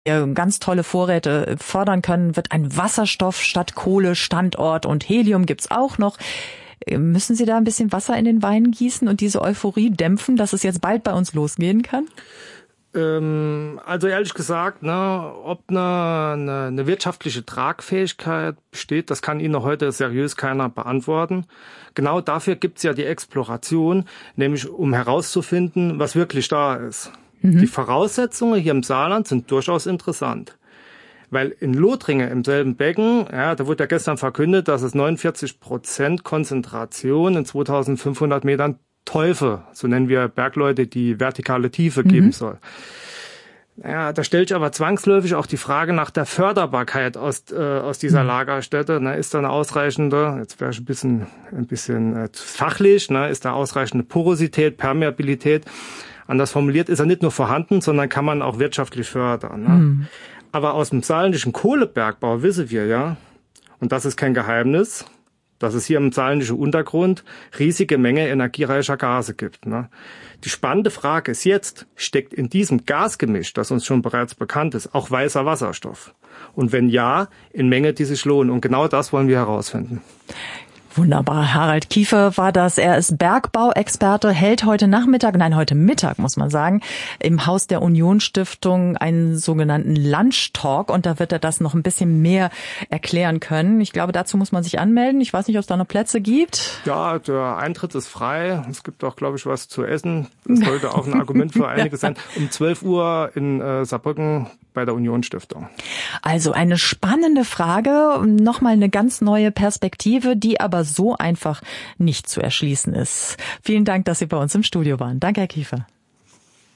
ganz tolle Vorräte fördern können, wird ein Wasserstoff statt Kohle Standort und Helium gibt's auch noch. Müssen Sie da ein bisschen Wasser in den Wein gießen und diese Euphorie dämpfen, dass es jetzt bald bei uns losgehen kann? Also ehrlich gesagt, ob eine wirtschaftliche Tragfähigkeit besteht, das kann Ihnen heute seriös keiner beantworten. Genau dafür gibt's ja die Exploration, nämlich um herauszufinden, was wirklich da ist. Die Voraussetzungen hier im Saarland sind durchaus interessant. Weil in Lothringen im selben Becken, da wurde ja gestern verkündet, dass es 49% Konzentration in 2500 Metern Teufel, so nennen wir Bergleute, die vertikale Tiefe geben soll. Ja, da stellt sich aber zwangsläufig auch die Frage nach der Förderbarkeit aus dieser Lagerstätte. Ist da eine ausreichende, jetzt wäre ich ein bisschen fachlich, ist da ausreichende Porosität, Permeabilität. Anders formuliert ist er nicht nur vorhanden, sondern kann man auch wirtschaftlich fördern. Aber aus dem saarländischen Kohlebergbau wissen wir ja, und das ist kein Geheimnis, dass es hier im saarländischen Untergrund riesige Menge energiereicher Gase gibt. Die spannende Frage ist jetzt, steckt in diesem Gasgemisch, das uns schon bereits bekannt ist, auch weißer Wasserstoff? Und wenn ja, in Menge, die sich lohnen. Und genau das wollen wir herausfinden. Wunderbar. Harald Kiefer war das. Er ist Bergbauexperte, hält heute Mittag, muss man sagen, im Haus der Union Stiftung einen sogenannten Lunch Talk. Und da wird er das noch ein bisschen mehr erklären können. Ich glaube, dazu muss man sich anmelden. Ich weiß nicht, ob es da noch Plätze gibt. Ja, der Eintritt ist frei. Es gibt auch, glaube ich, was zu essen. Das sollte auch ein Argument für einige sein. Um 12 Uhr in Saarbrücken bei der Union Stiftung. Also eine spannende Frage, nochmal eine ganz neue Perspektive, die aber so einfach nicht zu erschließen ist. Vielen Dank, dass Sie bei uns im Studio waren. Danke, Herr Kiefer.